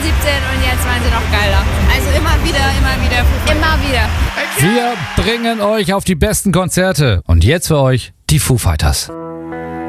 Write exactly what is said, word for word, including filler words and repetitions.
siebzehn und jetzt waren sie noch geiler. Also immer wieder, immer wieder, immer wieder. Wir bringen euch auf die besten Konzerte. Und jetzt für euch die Foo Fighters.